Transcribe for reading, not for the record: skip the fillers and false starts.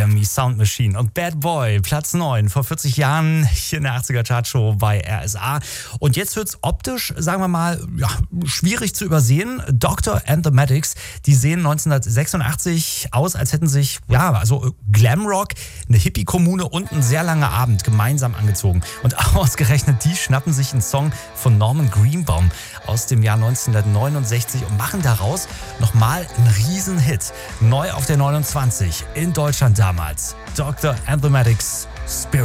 EMI Sound Machine und Bad Boy, Platz 9, vor 40 Jahren hier in der 80er Chartshow bei RSA. Und jetzt wird's optisch, sagen wir mal, schwierig zu übersehen. Dr. and the Medics, die sehen 1986 aus, als hätten sich, Glamrock, eine Hippie-Kommune und ein sehr langer Abend gemeinsam angezogen. Und ausgerechnet die schnappen sich einen Song von Norman Greenbaum aus dem Jahr 1969 und machen daraus nochmal einen Riesenhit. Neu auf der 29 in Deutschland damals. Dr. and the Medics, Spirit.